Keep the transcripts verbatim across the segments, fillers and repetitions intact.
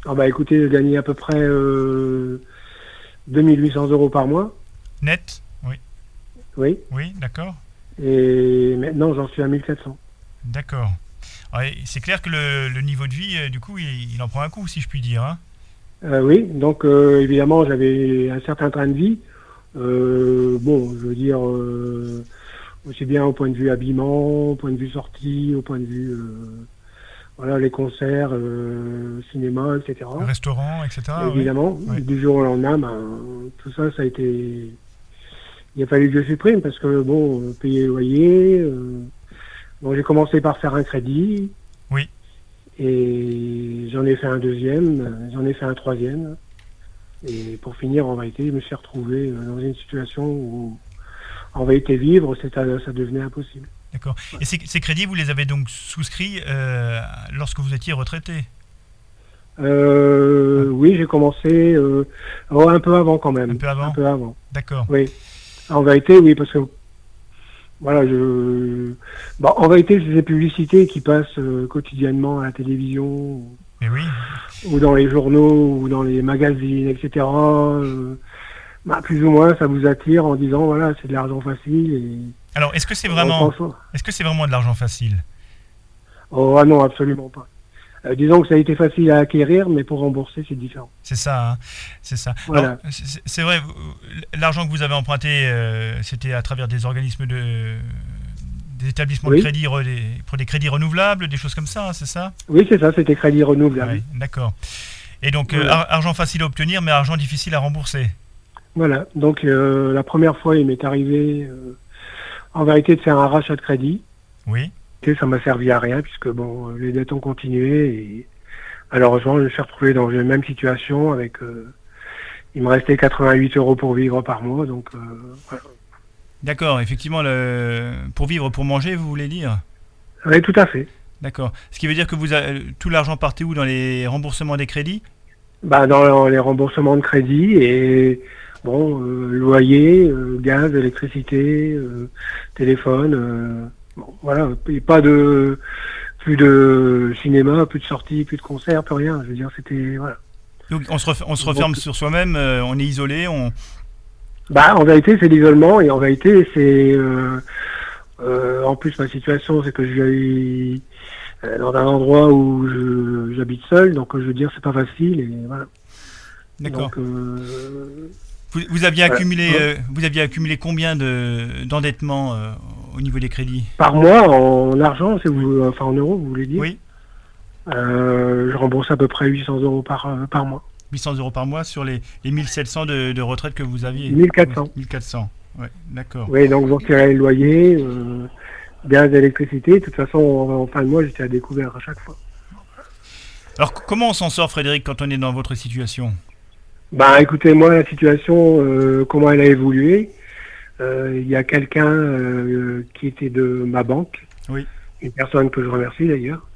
Ah bah écoutez, je gagnais à peu près euh, deux mille huit cents euros par mois. Net? Oui. Oui. Oui, d'accord. Et maintenant, j'en suis à mille quatre cents. D'accord. Ouais, c'est clair que le, le niveau de vie, euh, du coup, il, il en prend un coup, si je puis dire. Hein. Euh, oui, donc euh, évidemment, j'avais un certain train de vie. Euh, bon, je veux dire, euh, aussi bien au point de vue habillement, au point de vue sortie, au point de vue, euh, voilà, les concerts, euh, cinéma, et cetera. Restaurant, et cetera. Évidemment, oui. du jour au lendemain, ben, tout ça, ça a été... Il a fallu que je supprime parce que, bon, payer le loyer... Euh... Bon, j'ai commencé par faire un crédit. Oui. Et j'en ai fait un deuxième, j'en ai fait un troisième. Et pour finir, en vérité, je me suis retrouvé dans une situation où, en vérité, vivre, ça devenait impossible. D'accord. Et ces, ces crédits, vous les avez donc souscrits euh, lorsque vous étiez retraité? euh, ah. Oui, j'ai commencé euh, oh, un peu avant quand même. Un peu avant. Un peu avant. D'accord. Oui. En vérité, oui, parce que voilà, je. Bon, en vérité, c'est des publicités qui passent euh, quotidiennement à la télévision. Mais oui. Ou dans les journaux, ou dans les magazines, et cetera. Euh, bah, plus ou moins, ça vous attire en disant voilà, c'est de l'argent facile. Et... Alors, est-ce que c'est vraiment, est-ce que c'est vraiment de l'argent facile? Oh ah non, absolument pas. Euh, disons que ça a été facile à acquérir, mais pour rembourser, c'est différent. C'est ça, hein, c'est ça. Voilà. Alors, c'est, c'est vrai, l'argent que vous avez emprunté, euh, c'était à travers des organismes de, des établissements oui. de crédit, des, pour des crédits renouvelables, des choses comme ça, hein, c'est ça? Oui, c'est ça, c'était crédit renouvelable. Ouais, d'accord. Et donc, voilà. euh, argent facile à obtenir, mais argent difficile à rembourser. Voilà, donc euh, la première fois, il m'est arrivé, euh, en vérité, de faire un rachat de crédit. Oui. Ça m'a servi à rien, puisque bon, les dettes ont continué, et malheureusement, je me suis retrouvé dans la même situation, avec, euh, il me restait quatre-vingt-huit euros pour vivre par mois, donc euh, voilà. D'accord, effectivement, le... pour vivre, pour manger, vous voulez dire? Oui, tout à fait. D'accord. Ce qui veut dire que vous a... tout l'argent partait où? Dans les remboursements des crédits? Bah, dans les remboursements de crédit et bon, euh, loyer, euh, gaz, électricité, euh, téléphone, euh, bon, voilà, et pas de plus de cinéma, plus de sorties, plus de concerts, plus rien. Je veux dire, c'était voilà. Donc on se, ref... on se referme donc, sur soi-même, euh, on est isolé, on. Bah, en vérité, c'est l'isolement et en vérité, c'est euh, euh, en plus ma situation, c'est que je vis dans un endroit où je, j'habite seul, donc je veux dire, c'est pas facile et voilà. D'accord. Donc, euh, vous, vous aviez voilà. accumulé, euh, vous aviez accumulé combien de d'endettement euh, au niveau des crédits? Par mois, en argent, c'est vous, enfin en euros, vous voulez dire? Oui. Euh, je rembourse à peu près huit cents euros par euh, par mois. huit cents euros par mois sur les, les mille sept cents de, de retraite que vous aviez? mille quatre cents. mille quatre cents, ouais, d'accord. Oui, donc vous retirez le loyer, euh, gaz, électricité. De toute façon, en, en fin de mois, j'étais à découvert à chaque fois. Alors, comment on s'en sort, Frédéric, quand on est dans votre situation? Bah, écoutez, moi, la situation, euh, comment elle a évolué, euh, il y a quelqu'un euh, qui était de ma banque, oui. Une personne que je remercie d'ailleurs,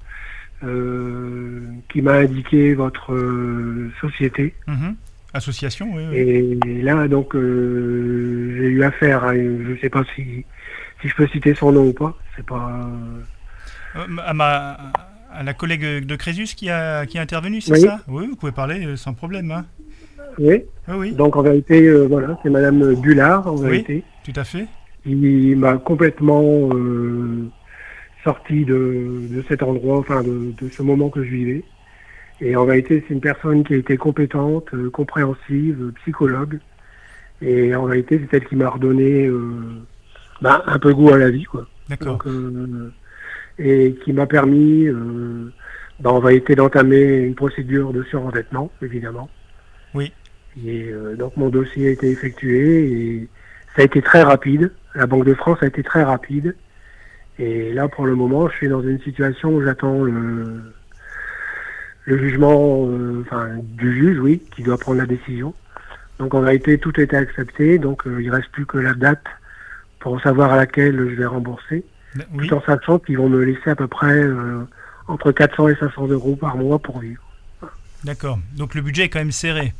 euh, qui m'a indiqué votre euh, société. Mmh. Association, oui, oui. Et là, donc, euh, j'ai eu affaire à, je ne sais pas si, si je peux citer son nom ou pas, c'est pas... Euh, à, ma, à la collègue de Crésus qui a, qui a intervenu, c'est oui. ça? Oui, vous pouvez parler euh, sans problème. Hein. Oui. oui, oui. Donc, en vérité, euh, voilà, c'est Madame Bullard, en oui, vérité. Tout à fait. Il m'a complètement euh, sorti de, de cet endroit, enfin, de, de ce moment que je vivais. Et en vérité, c'est une personne qui a été compétente, euh, compréhensive, euh, psychologue. Et en vérité, c'est elle qui m'a redonné euh, bah, un peu goût à la vie, quoi. D'accord. Donc, euh, et qui m'a permis, euh, bah, en vérité, d'entamer une procédure de surendettement, évidemment. Oui. Et euh, donc, mon dossier a été effectué et ça a été très rapide. La Banque de France a été très rapide. Et là, pour le moment, je suis dans une situation où j'attends le... le jugement euh, enfin, du juge, oui, qui doit prendre la décision. Donc en réalité, tout a été accepté, donc euh, il ne reste plus que la date pour savoir à laquelle je vais rembourser, oui. Tout en sachant qu'ils vont me laisser à peu près euh, entre quatre cents et cinq cents euros par mois pour vivre. D'accord, donc le budget est quand même serré.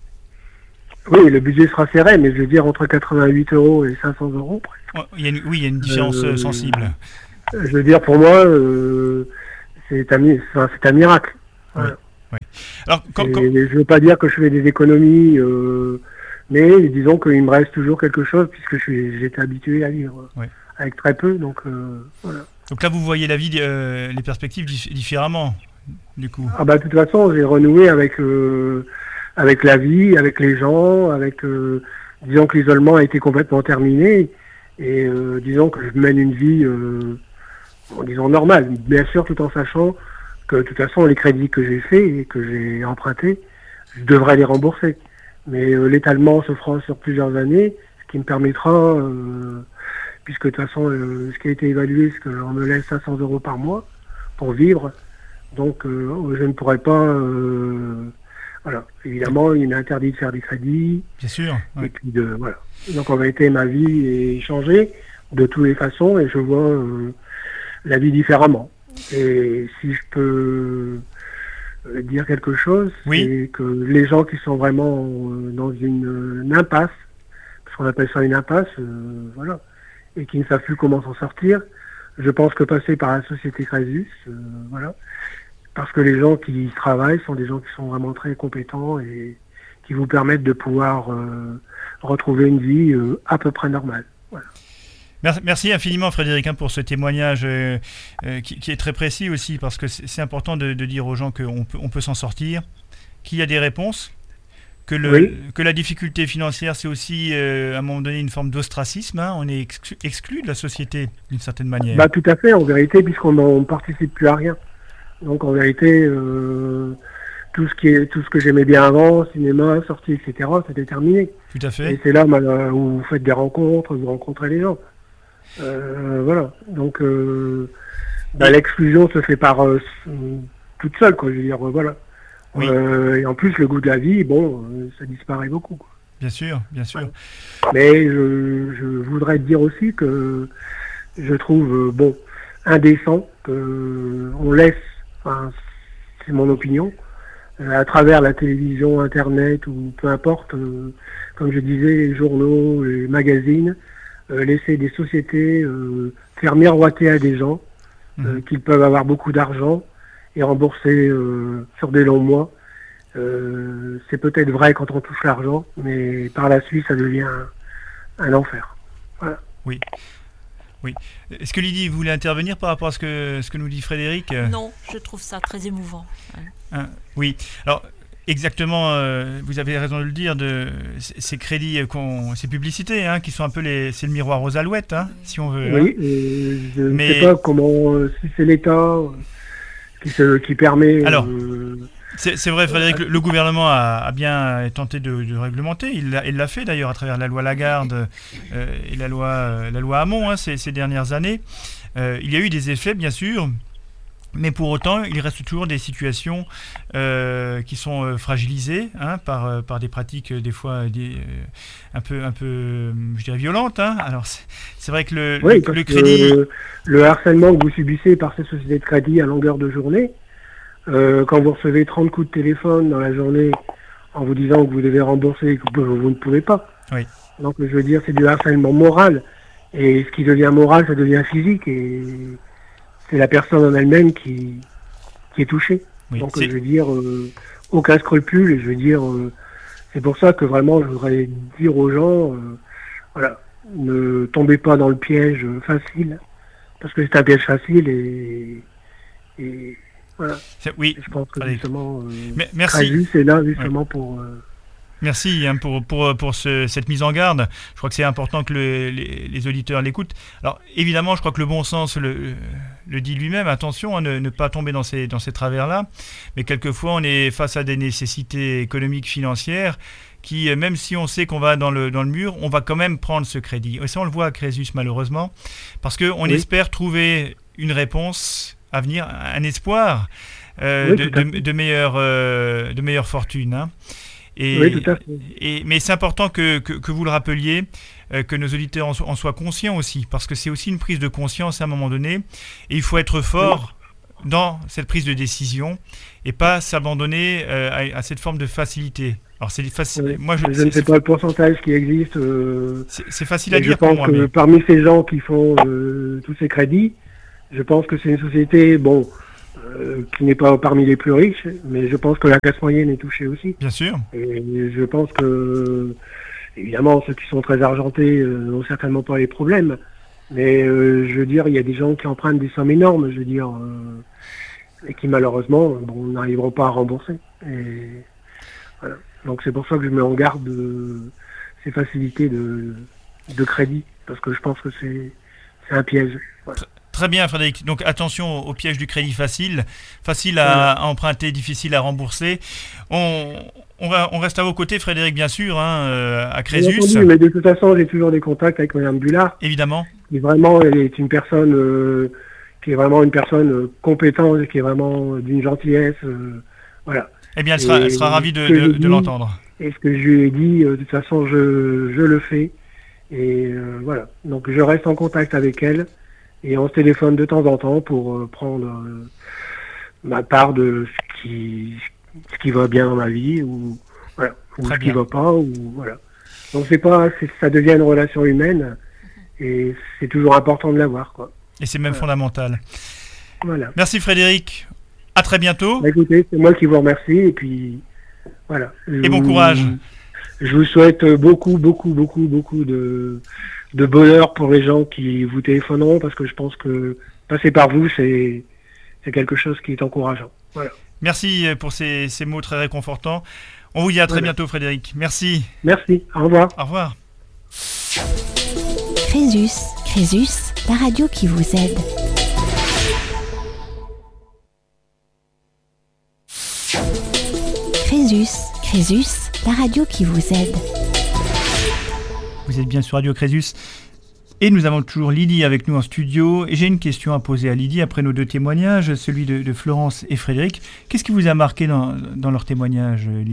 Oui, le budget sera serré, mais je veux dire entre quatre-vingt-huit euros et cinq cents euros. Oh, il y a une, oui, il y a une différence euh, sensible. Je veux dire, pour moi, euh, c'est un, enfin, c'est un miracle. Voilà. Oui, oui. Alors, quand, quand... Je ne veux pas dire que je fais des économies, euh, mais disons qu'il me reste toujours quelque chose puisque je suis, j'étais habitué à vivre ouais. avec très peu. Donc, euh, voilà. donc là, vous voyez la vie, euh, les perspectives dif- différemment, du coup. Ah bah, de toute façon, j'ai renoué avec, euh, avec la vie, avec les gens, avec... Euh, disons que l'isolement a été complètement terminé et euh, disons que je mène une vie, euh, disons, normale. Bien sûr, tout en sachant que de toute façon, les crédits que j'ai faits et que j'ai empruntés, je devrais les rembourser. Mais euh, l'étalement se fera sur plusieurs années, ce qui me permettra, euh, puisque de toute façon, euh, ce qui a été évalué, c'est qu'on me laisse cinq cents euros par mois pour vivre. Donc, euh, je ne pourrais pas... Euh, Voilà, évidemment, il m'est interdit de faire des crédits. Bien sûr. Ouais. Et puis de voilà. Donc en vérité, ma vie est changée de toutes les façons et je vois euh, la vie différemment. Et si je peux dire quelque chose, oui. c'est que les gens qui sont vraiment euh, dans une, une impasse, parce qu'on appelle ça une impasse, euh, voilà, et qui ne savent plus comment s'en sortir, je pense que passer par la société Crésus, euh, voilà. Parce que les gens qui travaillent sont des gens qui sont vraiment très compétents et qui vous permettent de pouvoir euh, retrouver une vie euh, à peu près normale. Voilà. Merci, merci infiniment Frédéric hein, pour ce témoignage euh, euh, qui, qui est très précis aussi parce que c'est, c'est important de, de dire aux gens qu'on peut, on peut s'en sortir, qu'il y a des réponses, que, le, oui. que la difficulté financière c'est aussi euh, à un moment donné une forme d'ostracisme, hein, on est exclu, exclu de la société d'une certaine manière. Bah, tout à fait en vérité puisqu'on ne participe plus à rien. Donc en vérité, euh, tout ce qui est, tout ce que j'aimais bien avant, cinéma, sortie, et cetera, c'était terminé. Tout à fait. Et c'est là où vous faites des rencontres, vous rencontrez les gens. Euh, voilà. Donc euh, bah, l'exclusion se fait par euh, toute seule, quoi. Je veux dire, voilà. Oui. Euh, et en plus, le goût de la vie, bon, euh, ça disparaît beaucoup, quoi. Bien sûr, bien sûr. Ouais. Mais je, je voudrais dire aussi que je trouve euh, bon indécent que on laisse. Enfin, c'est mon opinion, euh, à travers la télévision, Internet ou peu importe, euh, comme je disais, les journaux, les magazines, euh, laisser des sociétés euh, faire miroiter à des gens euh, mmh. qu'ils peuvent avoir beaucoup d'argent et rembourser euh, sur des longs mois. Euh, c'est peut-être vrai quand on touche l'argent, mais par la suite, ça devient un, un enfer. Voilà. Oui. Oui. Est-ce que Lydie voulait intervenir par rapport à ce que, ce que nous dit Frédéric ? Non, je trouve ça très émouvant. Ouais. Hein, oui. Alors, exactement, euh, vous avez raison de le dire, de, ces crédits, qu'on, ces publicités, hein, qui sont un peu les... C'est le miroir aux alouettes, hein, si on veut. Oui, hein. et je ne Mais... sais pas comment... Euh, si c'est l'État qui, se, qui permet... Alors, euh, c'est, c'est vrai, Frédéric, le, le gouvernement a, a bien tenté de, de réglementer. Il l'a, il l'a fait d'ailleurs à travers la loi Lagarde euh, et la loi, euh, la loi Hamon hein, ces, ces dernières années. Euh, il y a eu des effets, bien sûr, mais pour autant, il reste toujours des situations euh, qui sont euh, fragilisées hein, par, euh, par des pratiques euh, des fois des, euh, un peu, un peu, je dirais violentes. Hein. Alors c'est, c'est vrai que le, oui, le, le crédit, le, le harcèlement que vous subissez par ces sociétés de crédit à longueur de journée. Euh, quand vous recevez trente coups de téléphone dans la journée en vous disant que vous devez rembourser et que vous, vous ne pouvez pas. Oui. Donc je veux dire, c'est du harcèlement moral. Et ce qui devient moral, ça devient physique. Et c'est la personne en elle-même qui, qui est touchée. Oui, Donc c'est... je veux dire, euh, aucun scrupule. Et je veux dire, euh, c'est pour ça que vraiment, je voudrais dire aux gens, euh, voilà, ne tombez pas dans le piège facile. Parce que c'est un piège facile et... et Voilà. Oui. Je pense que justement, euh, Mais, merci. Crésus est là justement ouais. pour. Euh... Merci hein, pour pour pour ce, cette mise en garde. Je crois que c'est important que le, les, les auditeurs l'écoutent. Alors évidemment, je crois que le bon sens le, le dit lui-même. Attention à ne, ne pas tomber dans ces dans ces travers-là. Mais quelquefois, on est face à des nécessités économiques, financières, qui même si on sait qu'on va dans le dans le mur, on va quand même prendre ce crédit. Et ça, on le voit à Crésus malheureusement, parce que on oui. espère trouver une réponse à venir, un espoir euh, oui, de, de, de, meilleure, euh, de meilleure fortune. Hein. Et, oui, tout à fait. Et, mais c'est important que, que, que vous le rappeliez, euh, que nos auditeurs en, so- en soient conscients aussi, parce que c'est aussi une prise de conscience à un moment donné, et il faut être fort oui. dans cette prise de décision, et pas s'abandonner euh, à, à cette forme de facilité. Alors c'est facile. Oui. Moi, je, je ne sais pas le pourcentage qui existe. Euh, c'est, c'est facile à dire je pense pour moi. Que mais... parmi ces gens qui font euh, tous ces crédits, je pense que c'est une société, bon, euh, qui n'est pas parmi les plus riches, mais je pense que la classe moyenne est touchée aussi. Bien sûr. Et je pense que, évidemment, ceux qui sont très argentés euh, n'ont certainement pas les problèmes. Mais euh, je veux dire, il y a des gens qui empruntent des sommes énormes, je veux dire, euh, et qui malheureusement bon, n'arriveront pas à rembourser. Et voilà. Donc c'est pour ça que je mets en garde de ces facilités de, de crédit, parce que je pense que c'est, c'est un piège. Voilà. Très bien, Frédéric. Donc attention au piège du crédit facile, facile à, à emprunter, difficile à rembourser. On, on, va, on reste à vos côtés, Frédéric, bien sûr, hein, euh, à Crésus. Entendu, mais de toute façon, j'ai toujours des contacts avec Mme Bullard. Évidemment. Qui vraiment elle est une personne, euh, qui est vraiment une personne euh, compétente, qui est vraiment d'une gentillesse, euh, voilà. Eh bien, elle sera, elle sera ravie de, de, de l'entendre. Et ce que je lui ai dit, euh, de toute façon, je, je le fais. Et euh, voilà. Donc, je reste en contact avec elle. Et on se téléphone de temps en temps pour euh, prendre euh, ma part de ce qui, ce qui va bien dans ma vie ou, voilà, ou ce qui ne va pas. Ou, voilà. Donc c'est pas, c'est, ça devient une relation humaine et c'est toujours important de l'avoir, quoi. Et c'est même voilà. fondamental. Voilà. Merci Frédéric. À très bientôt. Bah, écoutez, c'est moi qui vous remercie et puis voilà. Et bon courage. Je vous souhaite beaucoup, beaucoup, beaucoup, beaucoup de... de bonheur pour les gens qui vous téléphoneront, parce que je pense que passer par vous, c'est, c'est quelque chose qui est encourageant. Voilà. Merci pour ces, ces mots très réconfortants. On vous dit à très voilà. bientôt, Frédéric. Merci. Merci. Au revoir. Au revoir. Crésus, Crésus, la radio qui vous aide. Crésus, Crésus, la radio qui vous aide. Vous êtes bien sur Radio Crésus et nous avons toujours Lydie avec nous en studio. Et j'ai une question à poser à Lydie après nos deux témoignages, celui de, de Florence et Frédéric. Qu'est-ce qui vous a marqué dans, dans leur témoignage, Lydie ?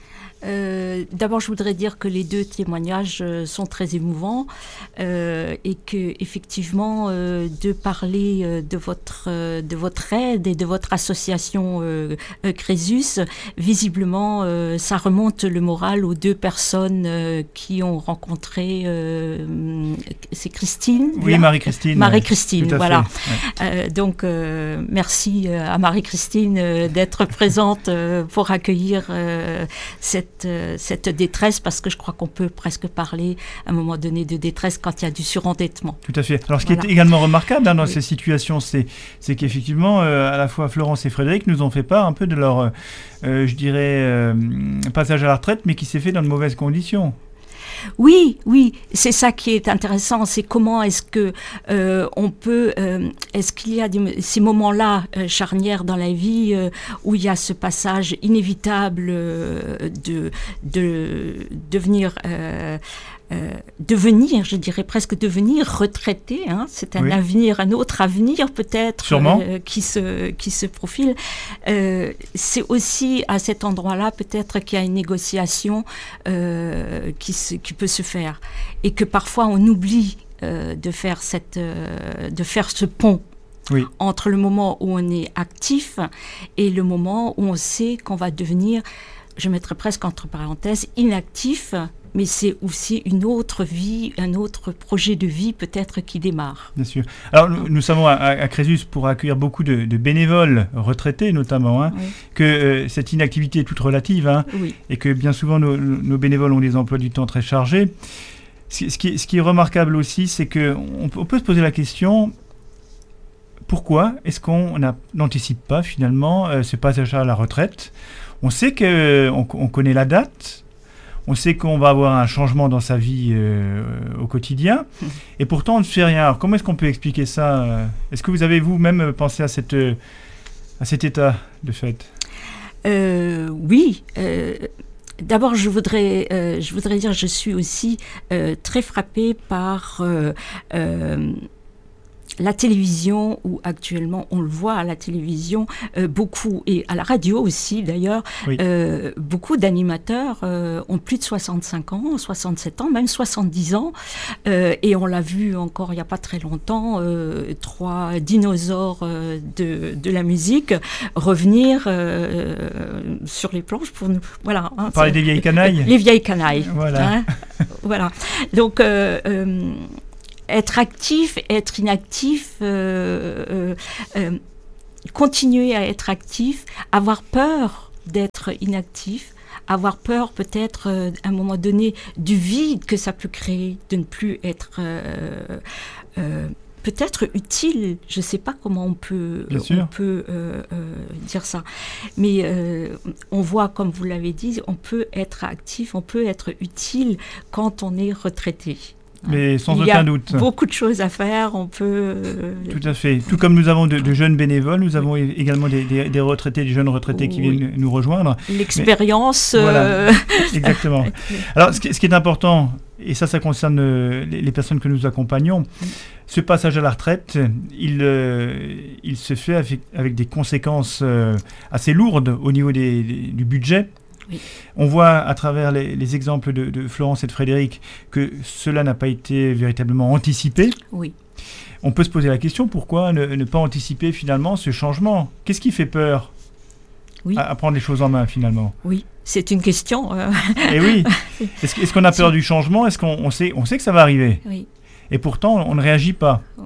Euh, d'abord, je voudrais dire que les deux témoignages euh, sont très émouvants euh, et que effectivement, euh, de parler euh, de votre euh, de votre aide et de votre association euh, euh, Crésus, visiblement, euh, ça remonte le moral aux deux personnes euh, qui ont rencontré. Euh, c'est Christine. Oui, Marie-Christine. Marie-Christine, ouais, voilà. Ouais. Euh, donc, euh, merci à Marie-Christine euh, d'être présente euh, pour accueillir euh, cette cette détresse, parce que je crois qu'on peut presque parler à un moment donné de détresse quand il y a du surendettement. Tout à fait. Alors ce voilà. qui est également remarquable hein, dans oui. ces situations, c'est, c'est qu'effectivement euh, à la fois Florence et Frédéric nous ont fait part un peu de leur, euh, je dirais, euh, passage à la retraite, mais qui s'est fait dans de mauvaises conditions. Oui, oui, c'est ça qui est intéressant, c'est comment est-ce que euh, on peut, euh, est-ce qu'il y a des, ces moments-là euh, charnières dans la vie euh, où il y a ce passage inévitable euh, de, de devenir euh, Euh, devenir, je dirais presque devenir retraité, hein, c'est un oui. avenir, un autre avenir peut-être euh, qui se qui se profile. Euh, c'est aussi à cet endroit-là peut-être qu'il y a une négociation euh, qui se, qui peut se faire et que parfois on oublie euh, de faire cette euh, de faire ce pont. Oui. Entre le moment où on est actif et le moment où on sait qu'on va devenir, je mettrais presque entre parenthèses, inactif. Mais c'est aussi une autre vie, un autre projet de vie peut-être qui démarre. Bien sûr. Alors nous, nous savons à, à Crésus, pour accueillir beaucoup de, de bénévoles retraités notamment, hein, oui. que euh, cette inactivité est toute relative hein, oui. et que bien souvent nos, nos bénévoles ont des emplois du temps très chargés. Ce, ce, qui, ce qui est remarquable aussi, c'est qu'on on peut se poser la question, pourquoi est-ce qu'on n'anticipe pas finalement euh, ce passage à la retraite ? On sait qu'on on connaît la date. On sait qu'on va avoir un changement dans sa vie euh, au quotidien, et pourtant on ne fait rien. Alors, comment est-ce qu'on peut expliquer ça ? Est-ce que vous avez vous-même pensé à, cette, à cet état de fait ? euh, Oui. Euh, d'abord, je voudrais, euh, je voudrais dire, je suis aussi euh, très frappée par... Euh, euh, la télévision, où actuellement on le voit à la télévision euh, beaucoup, et à la radio aussi d'ailleurs, oui. euh, beaucoup d'animateurs euh, ont plus de soixante-cinq ans, soixante-sept ans, même soixante-dix ans, euh, et on l'a vu encore il n'y a pas très longtemps, euh, trois dinosaures euh, de, de la musique revenir euh, sur les planches pour nous. Voilà. Hein, parler des vieilles canailles. Les vieilles canailles. Voilà. Hein, voilà. Donc, euh, euh, être actif, être inactif, euh, euh, euh, continuer à être actif, avoir peur d'être inactif, avoir peur peut-être euh, à un moment donné du vide que ça peut créer, de ne plus être euh, euh, peut-être utile. Je ne sais pas comment on peut, on peut euh, euh, dire ça. Mais euh, on voit, comme vous l'avez dit, on peut être actif, on peut être utile quand on est retraité. Mais sans Il aucun y a doute. Beaucoup de choses à faire, on peut... Euh, Tout à fait. Tout comme nous avons de, de jeunes bénévoles, nous avons oui. également des, des, des retraités, des jeunes retraités qui oui. viennent nous rejoindre. L'expérience... Mais, euh... voilà, exactement. Alors, ce qui, ce qui est important, et ça, ça concerne les, les personnes que nous accompagnons, oui. ce passage à la retraite, il, euh, il se fait avec, avec des conséquences euh, assez lourdes au niveau des, des, du budget. Oui. On voit à travers les, les exemples de, de Florence et de Frédéric que cela n'a pas été véritablement anticipé. Oui. On peut se poser la question, pourquoi ne, ne pas anticiper finalement ce changement ? Qu'est-ce qui fait peur oui. à, à prendre les choses en main finalement ? Oui, c'est une question. Euh... Et oui. Est-ce, est-ce qu'on a peur du changement ? Est-ce qu'on on sait, on sait que ça va arriver ? Oui. Et pourtant, on ne réagit pas. Oh.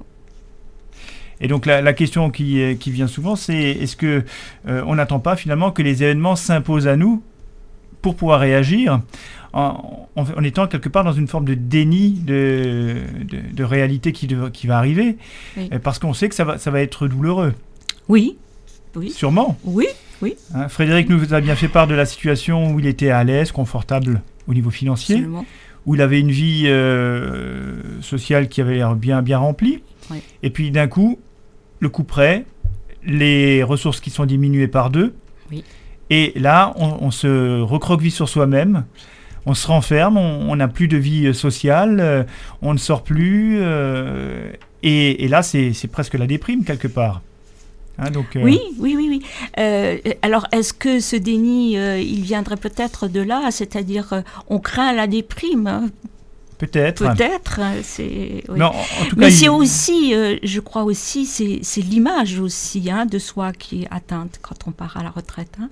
Et donc la, la question qui, qui vient souvent, c'est est-ce qu'on euh, n'attend pas finalement que les événements s'imposent à nous pour pouvoir réagir, en, en, en étant quelque part dans une forme de déni de, de, de réalité qui, de, qui va arriver, oui. parce qu'on sait que ça va, ça va être douloureux. Oui, oui. Sûrement. Oui, oui. Hein, Frédéric nous a bien fait part de la situation où il était à l'aise, confortable au niveau financier, Absolument. Où il avait une vie euh, sociale qui avait l'air bien, bien remplie, oui. et puis d'un coup, le coup près, les ressources qui sont diminuées par deux, oui. Et là, on, on se recroqueville sur soi-même, on se renferme, on n'a plus de vie sociale, euh, on ne sort plus, euh, et, et là, c'est, c'est presque la déprime quelque part. Hein, donc, euh... Oui, oui, oui. oui. Euh, alors, est-ce que ce déni, euh, il viendrait peut-être de là, c'est-à-dire, euh, on craint la déprime hein. Peut-être. Peut-être. C'est, oui. Non, en tout cas, Mais il... c'est aussi, euh, je crois aussi, c'est, c'est l'image aussi hein, de soi qui est atteinte quand on part à la retraite. Hein.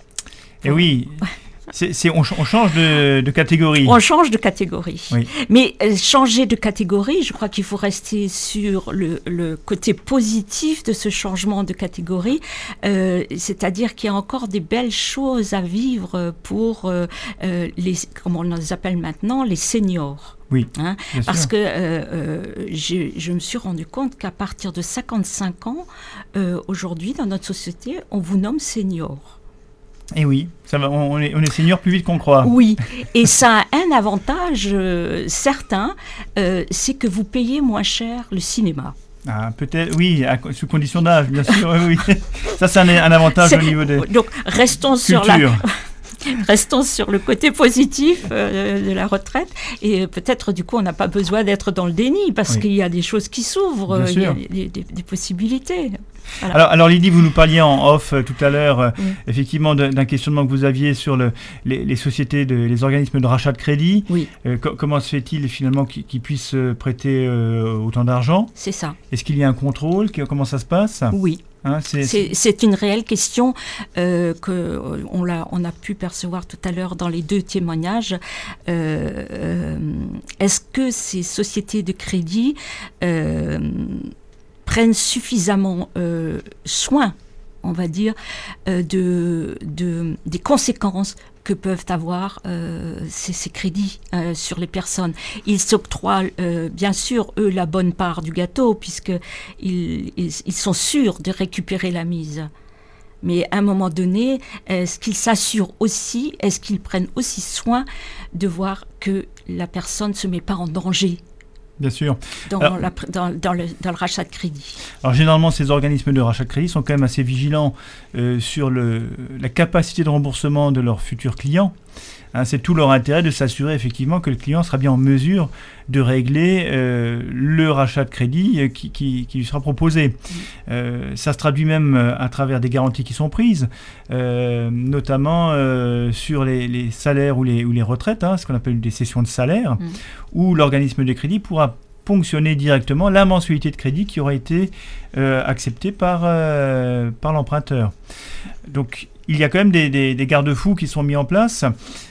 Et oui, c'est, c'est, on, on change de, de catégorie. On change de catégorie. Oui. Mais euh, changer de catégorie, je crois qu'il faut rester sur le, le côté positif de ce changement de catégorie, euh, c'est-à-dire qu'il y a encore des belles choses à vivre pour euh, euh, les, comme on les appelle maintenant, les seniors. Oui, hein, parce sûr. que euh, euh, je, je me suis rendu compte qu'à partir de cinquante-cinq ans, euh, aujourd'hui, dans notre société, on vous nomme senior. Et oui, ça va, on, est, on est senior plus vite qu'on croit. Oui, et ça a un avantage euh, certain, euh, c'est que vous payez moins cher le cinéma. Ah, peut-être, oui, à, sous condition d'âge, bien sûr. oui, oui. Ça, c'est un, un avantage c'est, au niveau des. Donc, restons culture. sur la. Restons sur le côté positif euh, de la retraite et peut-être du coup on n'a pas besoin d'être dans le déni parce oui. qu'il y a des choses qui s'ouvrent, il y a des, des, des possibilités. Voilà. Alors, alors Lydie, vous nous parliez en off euh, tout à l'heure euh, oui. effectivement d'un, d'un questionnement que vous aviez sur le, les, les sociétés, de, les organismes de rachat de crédit. Oui. Euh, co- comment se fait-il finalement qu'ils, qu'ils puissent prêter euh, autant d'argent ? C'est ça. Est-ce qu'il y a un contrôle ? Comment ça se passe ? Oui. Hein, c'est, c'est, c'est une réelle question euh, qu'on l'a, on a pu percevoir tout à l'heure dans les deux témoignages. Euh, euh, est-ce que ces sociétés de crédit euh, prennent suffisamment euh, soin, on va dire, euh, de, de, des conséquences que peuvent avoir euh, ces, ces crédits euh, sur les personnes. Ils s'octroient, euh, bien sûr, eux, la bonne part du gâteau, puisqu'ils ils, ils sont sûrs de récupérer la mise. Mais à un moment donné, est-ce qu'ils s'assurent aussi, est-ce qu'ils prennent aussi soin de voir que la personne ne se met pas en danger ? Bien sûr. Dans, alors, la, dans, dans, le, dans le rachat de crédit. Alors généralement, ces organismes de rachat de crédit sont quand même assez vigilants euh, sur le, la capacité de remboursement de leurs futurs clients. Hein, c'est tout leur intérêt de s'assurer effectivement que le client sera bien en mesure de régler euh, le rachat de crédit qui, qui, qui lui sera proposé. Mmh. Euh, ça se traduit même à travers des garanties qui sont prises, euh, notamment euh, sur les, les salaires ou les, ou les retraites, hein, ce qu'on appelle des cessions de salaire, mmh. où l'organisme de crédit pourra ponctionner directement la mensualité de crédit qui aura été euh, acceptée par, euh, par l'emprunteur. Donc, il y a quand même des, des, des garde-fous qui sont mis en place.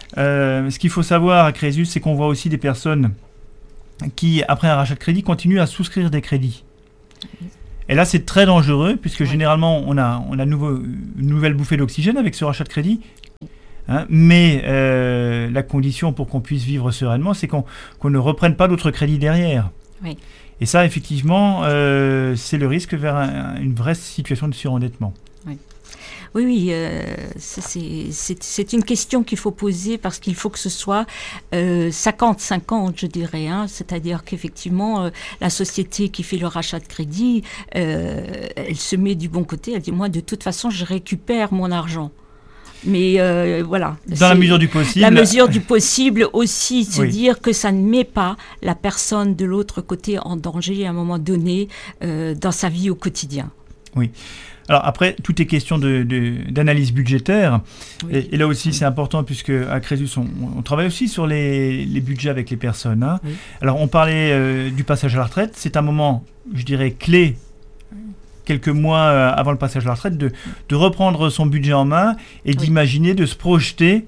Euh, ce qu'il faut savoir à Crésus, c'est qu'on voit aussi des personnes qui, après un rachat de crédit, continuent à souscrire des crédits. Et là, c'est très dangereux, puisque oui. généralement, on a, on a nouveau, une nouvelle bouffée d'oxygène avec ce rachat de crédit. Hein, mais euh, la condition pour qu'on puisse vivre sereinement, c'est qu'on, qu'on ne reprenne pas d'autres crédits derrière. Oui. Et ça, effectivement, euh, c'est le risque vers un, une vraie situation de surendettement. Oui. Oui, oui, euh, c'est, c'est, c'est une question qu'il faut poser parce qu'il faut que ce soit euh, cinquante cinquante, je dirais. Hein, c'est-à-dire qu'effectivement, euh, la société qui fait le rachat de crédit, euh, elle se met du bon côté. Elle dit, moi, de toute façon, je récupère mon argent. Mais euh, voilà. Dans la mesure du possible. La mesure du possible aussi, se oui. dire que ça ne met pas la personne de l'autre côté en danger à un moment donné euh, dans sa vie au quotidien. Oui. Alors après, tout est question de, de, d'analyse budgétaire. Oui. Et, et là aussi, oui. c'est important puisque à Crésus, on, on travaille aussi sur les, les budgets avec les personnes. Hein. Oui. Alors on parlait euh, du passage à la retraite. C'est un moment, je dirais, clé, quelques mois euh, avant le passage à la retraite, de, de reprendre son budget en main et oui. d'imaginer, de se projeter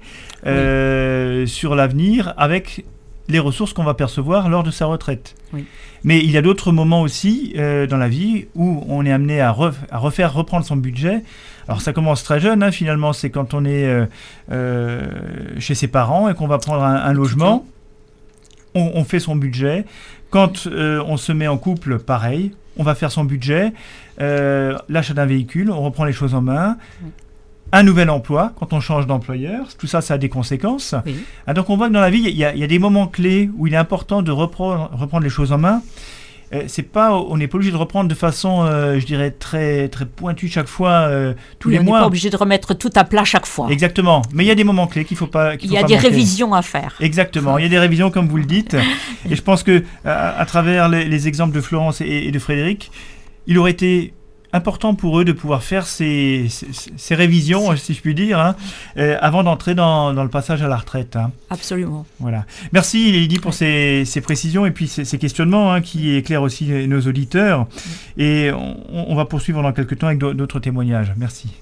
euh, oui. sur l'avenir avec les ressources qu'on va percevoir lors de sa retraite. Oui. Mais il y a d'autres moments aussi euh, dans la vie où on est amené à, ref- à refaire reprendre son budget. Alors ça commence très jeune, hein, finalement, c'est quand on est euh, euh, chez ses parents et qu'on va prendre un, un logement, on, on fait son budget. Quand euh, on se met en couple, pareil, on va faire son budget. Euh, l'achat d'un véhicule, on reprend les choses en main. Oui. Un nouvel emploi, quand on change d'employeur, tout ça, ça a des conséquences. Oui. Ah, donc on voit que dans la vie, il y, y a des moments clés où il est important de reprendre, reprendre les choses en main. Euh, c'est pas, on n'est pas obligé de reprendre de façon, euh, je dirais, très, très pointue chaque fois, euh, tous oui, les on mois. On n'est pas obligé de remettre tout à plat chaque fois. Exactement. Mais il y a des moments clés qu'il faut pas. Qu'il il y faut a pas des manquer. révisions à faire. Exactement. Il y a des révisions, comme vous le dites. Et je pense que à, à travers les, les exemples de Florence et, et de Frédéric, il aurait été important pour eux de pouvoir faire ces, ces, ces révisions, si je puis dire, hein, euh, avant d'entrer dans, dans le passage à la retraite. Hein. Absolument. Voilà. Merci Lydie pour ces, ces précisions et puis ces, ces questionnements hein, qui éclairent aussi nos auditeurs. Et on, on va poursuivre dans quelques temps avec d'autres témoignages. Merci.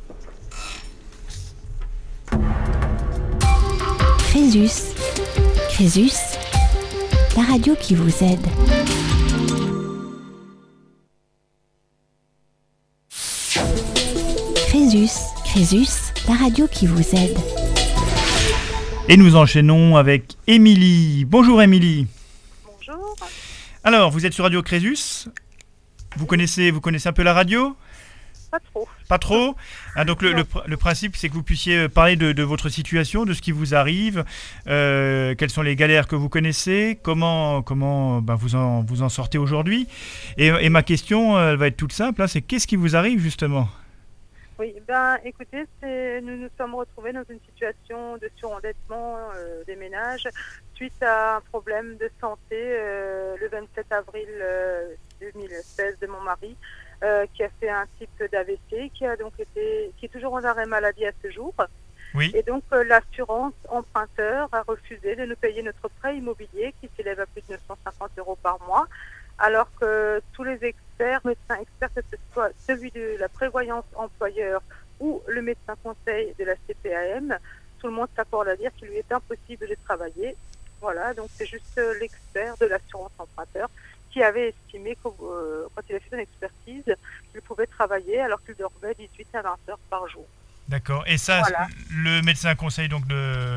Crésus. Crésus, la radio qui vous aide. Crésus, Crésus, la radio qui vous aide. Et nous enchaînons avec Émilie. Bonjour Émilie. Bonjour. Alors, vous êtes sur Radio Crésus. Vous connaissez, vous connaissez un peu la radio ? Pas trop. Pas trop. Ah, donc le, le, le principe, c'est que vous puissiez parler de, de votre situation, de ce qui vous arrive, euh, quelles sont les galères que vous connaissez, comment, comment bah, vous, en, vous en sortez aujourd'hui. Et, et ma question, elle va être toute simple, hein, c'est qu'est-ce qui vous arrive justement ? Oui, ben écoutez, c'est, nous nous sommes retrouvés dans une situation de surendettement euh, des ménages suite à un problème de santé euh, le vingt-sept avril euh, deux mille seize de mon mari euh, qui a fait un type d'A V C, qui a donc été, qui est toujours en arrêt maladie à ce jour. Oui. Et donc euh, l'assurance emprunteur a refusé de nous payer notre prêt immobilier qui s'élève à plus de neuf cent cinquante euros par mois, alors que tous les experts, médecins experts, que ce soit celui de la prévoyance employeur ou le médecin conseil de la C P A M, tout le monde s'accorde à dire qu'il lui est impossible de travailler. Voilà, donc c'est juste l'expert de l'assurance emprunteur qui avait estimé que, euh, quand il a fait son expertise, qu'il pouvait travailler alors qu'il dormait dix-huit à vingt heures par jour. D'accord. Et ça, voilà. Le médecin conseil donc de,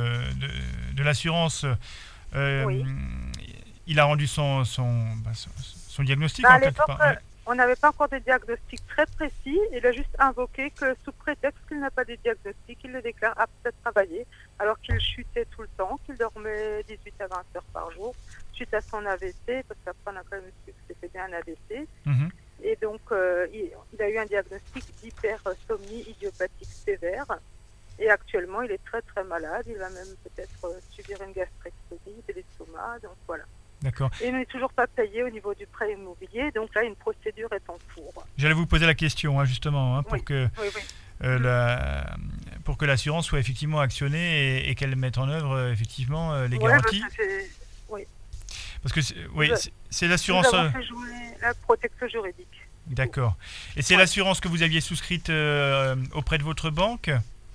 de, de l'assurance, euh, oui. il a rendu son, son, bah, son, son diagnostic bah, en à quelque l'époque, part. on n'avait pas encore de diagnostic très précis. Il a juste invoqué que sous prétexte qu'il n'a pas de diagnostic, il le déclare apte à travailler, alors qu'il chutait tout le temps, qu'il dormait dix-huit à vingt heures par jour, suite à son A V C, parce qu'après on a quand même su que c'était bien un A V C. Mm-hmm. Et donc, euh, il, il a eu un diagnostic d'hypersomnie idiopathique sévère. Et actuellement, il est très très malade. Il va même peut-être euh, subir une gastrectomie de l'estomac. Donc voilà. D'accord. Et il n'est toujours pas payé au niveau du prêt immobilier. Donc là, une procédure est en cours. J'allais vous poser la question, hein, justement, hein, pour, oui. que, oui, oui. Euh, la, pour que l'assurance soit effectivement actionnée et, et qu'elle mette en œuvre euh, effectivement euh, les ouais, garanties. Parce que c'est, oui. Parce que c'est, oui, Je, c'est, c'est l'assurance. Nous avons fait jouer la protection juridique. D'accord. Et c'est ouais. l'assurance que vous aviez souscrite euh, auprès de votre banque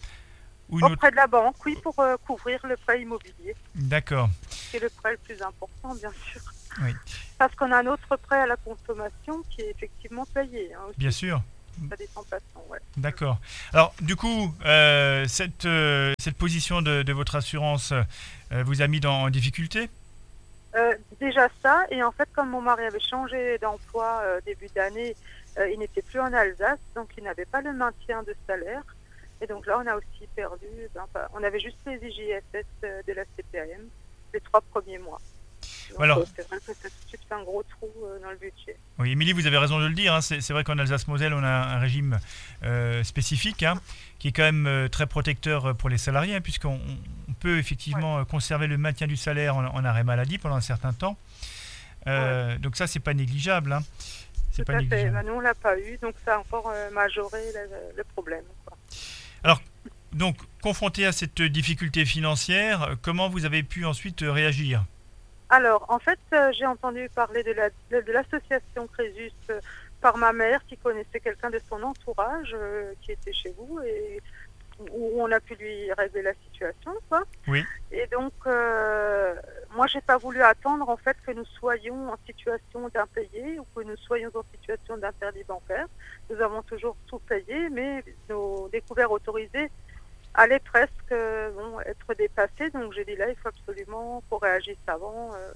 ou Auprès autre... de la banque, oui, pour euh, couvrir le prêt immobilier. D'accord. C'est le prêt le plus important, bien sûr. Oui. Parce qu'on a un autre prêt à la consommation qui est effectivement payé. Hein, aussi. Bien sûr. Ça descend pas de temps, ouais. D'accord. Alors, du coup, euh, cette, euh, cette position de, de votre assurance euh, vous a mis dans, en difficulté ? euh, Déjà ça, et en fait, comme mon mari avait changé d'emploi euh, début d'année, euh, il n'était plus en Alsace, donc il n'avait pas le maintien de salaire. Et donc là, on a aussi perdu, ben, enfin, on avait juste les I J S S euh, de la C P A M les trois premiers mois. Donc, Alors, euh, c'est vrai que ça tout de suite fait un gros trou euh, dans le budget. Oui, Émilie, vous avez raison de le dire. Hein. C'est, c'est vrai qu'en Alsace-Moselle, on a un régime euh, spécifique hein, qui est quand même euh, très protecteur pour les salariés, hein, puisqu'on on peut effectivement ouais. conserver le maintien du salaire en, en arrêt maladie pendant un certain temps. Euh, ouais. Donc ça, c'est pas négligeable. Hein. C'est Tout pas à négligeable. fait. Ben, nous, on l'a pas eu, donc ça a encore euh, majoré le, le problème. Quoi. Alors, donc, confronté à cette difficulté financière, comment vous avez pu ensuite réagir ? Alors, en fait, euh, j'ai entendu parler de, la, de, de l'association Crésus euh, par ma mère qui connaissait quelqu'un de son entourage euh, qui était chez vous et où on a pu lui régler la situation, quoi. Oui. Et donc, euh, moi, j'ai pas voulu attendre en fait que nous soyons en situation d'impayé ou que nous soyons en situation d'interdit bancaire. Nous avons toujours tout payé, mais nos découvertes autorisées allait presque euh, bon, être dépassé, donc j'ai dit là il faut absolument qu'on réagisse avant. Euh,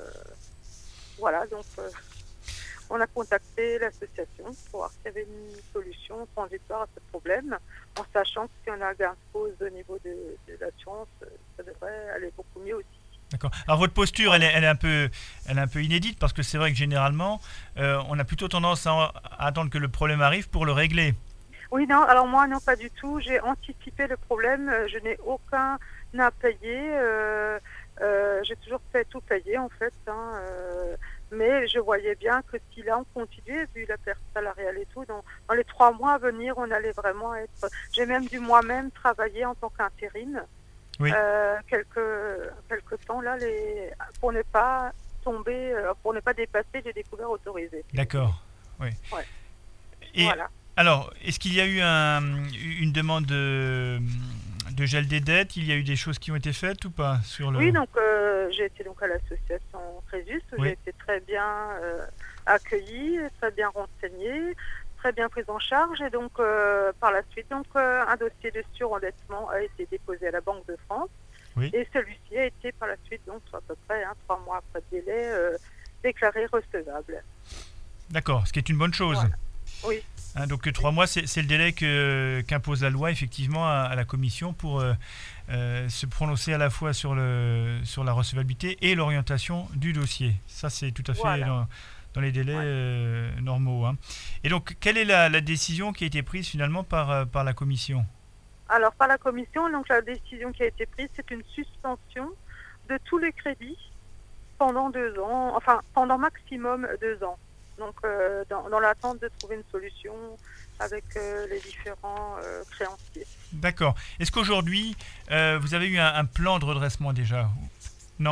voilà, donc euh, on a contacté l'association pour voir s'il y avait une solution transitoire à ce problème, en sachant que si on a un gain de cause au niveau de, de l'assurance, ça devrait aller beaucoup mieux aussi. D'accord. Alors votre posture, elle est, elle est un peu, elle est un peu inédite parce que c'est vrai que généralement, euh, on a plutôt tendance à, à attendre que le problème arrive pour le régler. Oui, non, alors moi, non, pas du tout. J'ai anticipé le problème. Je n'ai aucun impayé. Euh, euh, j'ai toujours fait tout payer, en fait. Hein, euh, mais je voyais bien que si là, on continuait, vu la perte salariale et tout, dans, dans les trois mois à venir, on allait vraiment être... J'ai même dû moi-même travailler en tant qu'intérim. Oui. Euh, quelques, quelques temps, là, les, pour ne pas tomber, pour ne pas dépasser les découvertes autorisées. D'accord, oui. Ouais. Et... Voilà. Alors, est-ce qu'il y a eu un, une demande de, de gel des dettes ? Il y a eu des choses qui ont été faites ou pas sur le... Oui, donc euh, j'ai été donc à l'association Crésus, où oui. j'ai été très bien euh, accueillie, très bien renseignée, très bien prise en charge. Et donc, euh, par la suite, donc, euh, un dossier de surendettement a été déposé à la Banque de France. Oui. Et celui-ci a été par la suite, donc à peu près hein, trois mois après le délai, euh, déclaré recevable. D'accord, ce qui est une bonne chose. Voilà. Oui. Hein, donc trois mois, c'est, c'est le délai que, qu'impose la loi effectivement à, à la commission pour euh, euh, se prononcer à la fois sur, le, sur la recevabilité et l'orientation du dossier. Ça, c'est tout à fait voilà. dans, dans les délais ouais. euh, normaux. Hein. Et donc, quelle est la, la décision qui a été prise finalement par, par la commission ? Alors, par la commission, donc, la décision qui a été prise, c'est une suspension de tous les crédits pendant deux ans, enfin pendant maximum deux ans. Donc, euh, dans, dans l'attente de trouver une solution avec euh, les différents euh, créanciers. D'accord. Est-ce qu'aujourd'hui, euh, vous avez eu un, un plan de redressement déjà ? Non ?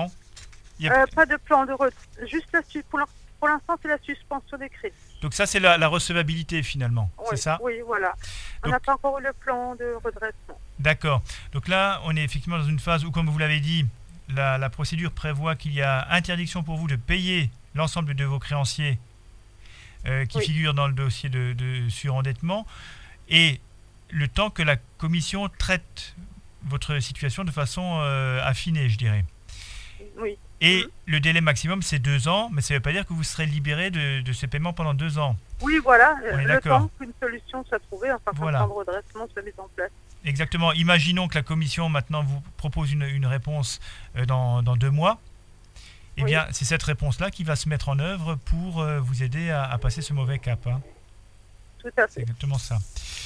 Il y a... euh, Pas de plan de redressement. Juste la su- pour, pour l'instant, c'est la suspension des crédits. Donc ça, c'est la, la recevabilité finalement, oui, c'est ça ? Oui, voilà. On n'a pas encore eu le plan de redressement. D'accord. Donc là, on est effectivement dans une phase où, comme vous l'avez dit, la, la procédure prévoit qu'il y a interdiction pour vous de payer l'ensemble de vos créanciers Euh, qui oui. figure dans le dossier de, de surendettement, et le temps que la commission traite votre situation de façon euh, affinée, je dirais. Oui. Et mmh. le délai maximum, c'est deux ans, mais ça ne veut pas dire que vous serez libéré de, de ces paiements pendant deux ans. Oui, voilà, On est le d'accord. temps qu'une solution soit trouvée, enfin qu'un voilà. plan de redressement soit mis en place. Exactement. Imaginons que la commission maintenant vous propose une, une réponse euh, dans, dans deux mois. Eh bien, oui. c'est cette réponse-là qui va se mettre en œuvre pour euh, vous aider à, à passer ce mauvais cap. Hein. Tout à fait. C'est exactement ça.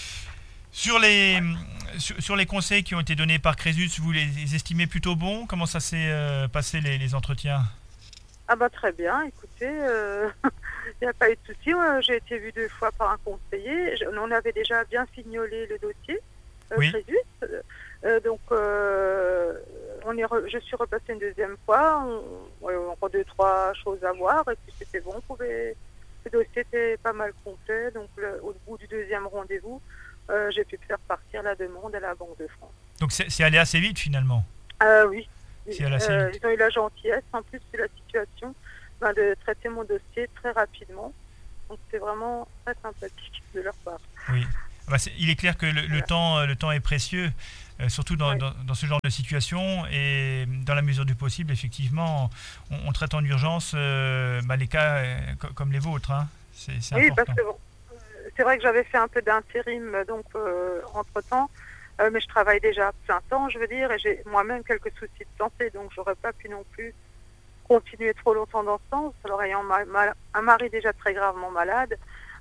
Sur les, ouais. sur, sur les conseils qui ont été donnés par Crésus, vous les, les estimez plutôt bons ? Comment ça s'est euh, passé les, les entretiens ? Ah bah très bien, écoutez, il euh, n'y a pas eu de souci. Ouais, j'ai été vue deux fois par un conseiller. Je, on avait déjà bien fignolé le dossier, euh, oui. Crésus. Euh, donc, euh, on est re, je suis repassée une deuxième fois. On, on a encore deux, trois choses à voir. Et puis c'était bon. On pouvait, le dossier était pas mal complet. Donc, le, au bout du deuxième rendez-vous, euh, j'ai pu faire partir la demande à la Banque de France. Donc, c'est, c'est allé assez vite finalement ? euh, Oui. C'est allé assez euh, vite. Ils ont eu la gentillesse, en plus, de la situation, ben, de traiter mon dossier très rapidement. Donc c'est vraiment très sympathique de leur part. Oui. Bah, c'est, il est clair que le, le, temps, le temps est précieux, euh, surtout dans, oui. dans, dans ce genre de situation, et dans la mesure du possible, effectivement, on, on traite en urgence euh, bah, les cas euh, comme les vôtres. Hein. C'est, c'est oui, important. Parce que bon, c'est vrai que j'avais fait un peu d'intérim donc euh, entre-temps, euh, mais je travaille déjà à plein temps, je veux dire, et j'ai moi-même quelques soucis de santé, donc j'aurais pas pu non plus continuer trop longtemps dans ce sens. Alors ayant ma, ma, un mari déjà très gravement malade,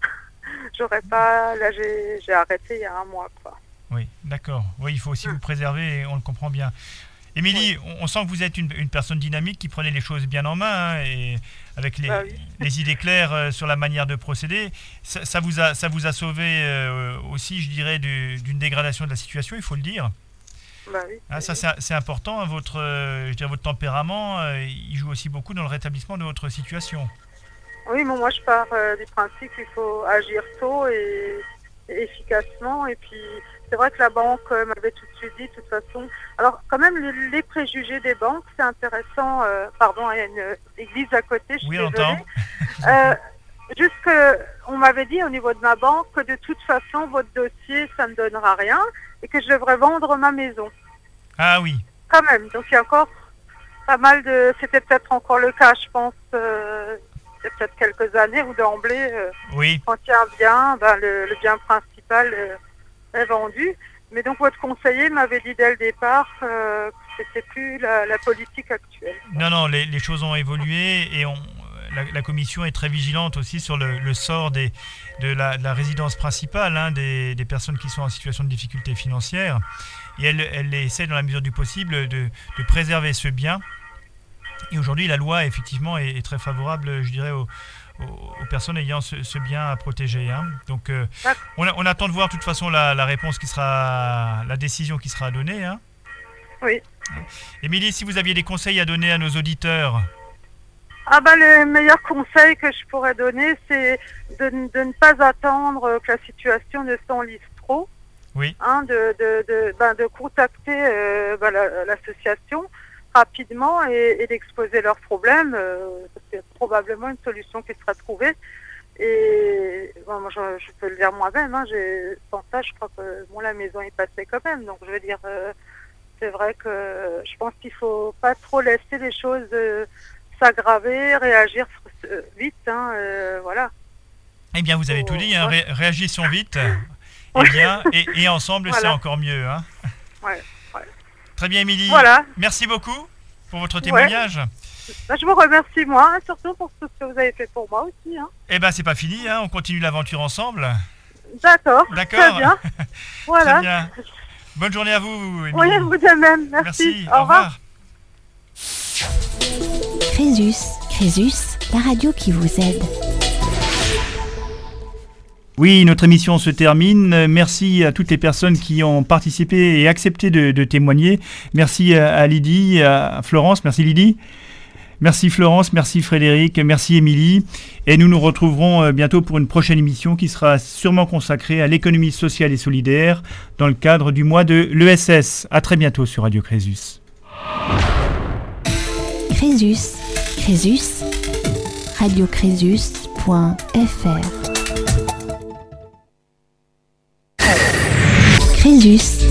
j'aurais pas, là j'ai, j'ai arrêté il y a un mois, quoi. Oui, d'accord. Oui, il faut aussi mmh. vous préserver, et on le comprend bien. Émilie, oui. on, on sent que vous êtes une, une personne dynamique qui prenait les choses bien en main, hein, et avec les, bah oui. les idées claires euh, sur la manière de procéder. Ça, ça, vous, a, ça vous a sauvé euh, aussi, je dirais, du, d'une dégradation de la situation, il faut le dire. Bah oui, hein, ça, c'est, c'est important. Hein, votre, euh, je dirais, votre tempérament, euh, il joue aussi beaucoup dans le rétablissement de votre situation. Oui, mais moi je pars euh, du principe qu'il faut agir tôt et, et efficacement. Et puis c'est vrai que la banque euh, m'avait tout de suite dit, de toute façon. Alors quand même le, les préjugés des banques, c'est intéressant. Euh, pardon, il y a une église à côté. Je suis oui, désolée. on entend. euh, juste que on m'avait dit au niveau de ma banque que de toute façon votre dossier ça ne donnera rien et que je devrais vendre ma maison. Ah oui. Quand même. Donc il y a encore pas mal de. C'était peut-être encore le cas, je pense. Euh, il y a peut-être quelques années où d'emblée, euh, oui. quand il y a un bien, ben, le, le bien principal euh, est vendu. Mais donc votre conseiller m'avait dit dès le départ euh, que c'était plus la, la politique actuelle. Non, non, les, les choses ont évolué et on, la, la commission est très vigilante aussi sur le, le sort des, de, la, de la résidence principale, hein, des, des personnes qui sont en situation de difficulté financière. Et elle, elle essaie dans la mesure du possible de, de préserver ce bien. Et aujourd'hui, la loi, effectivement, est, est très favorable, je dirais, aux, aux, aux personnes ayant ce, ce bien à protéger. Hein. Donc, euh, on, on attend de voir, de toute façon, la, la réponse qui sera, la décision qui sera donnée. Hein. Oui. Émilie, si vous aviez des conseils à donner à nos auditeurs? Ah bah, le meilleur conseil que je pourrais donner, c'est de, de ne pas attendre que la situation ne s'enlise trop. Oui. Hein, de, de, de, ben, de contacter euh, ben, la, l'association rapidement et, et d'exposer leurs problèmes, euh, c'est probablement une solution qui sera trouvée. Et bon, moi, je, je peux le dire moi-même, hein, j'ai, sans ça, je crois que bon, la maison est passée quand même. Donc, je veux dire, euh, c'est vrai que je pense qu'il faut pas trop laisser les choses euh, s'aggraver, réagir euh, vite, hein, euh, voilà. Eh bien, vous avez faut, tout dit, hein, ouais. ré- réagissons vite, et bien, et, et ensemble, voilà. C'est encore mieux. Hein. Ouais. Très bien, Émilie. Voilà. Merci beaucoup pour votre témoignage. Ouais. Ben, je vous remercie, moi, hein, surtout pour tout ce que vous avez fait pour moi aussi. Hein. Eh bien, c'est pas fini, hein, on continue l'aventure ensemble. D'accord. D'accord. Très bien. Voilà. Très bien. Bonne journée à vous, Émilie. Oui, vous de même. Merci. Merci. Au, Au revoir. revoir. Crésus, Crésus, la radio qui vous aide. Oui, notre émission se termine. Merci à toutes les personnes qui ont participé et accepté de, de témoigner. Merci à Lydie, à Florence. Merci Lydie. Merci Florence, merci Frédéric, merci Émilie. Et nous nous retrouverons bientôt pour une prochaine émission qui sera sûrement consacrée à l'économie sociale et solidaire dans le cadre du mois de l'E S S. À très bientôt sur Radio Crésus. Crésus, Crésus, radio crésus point f r. Crésus.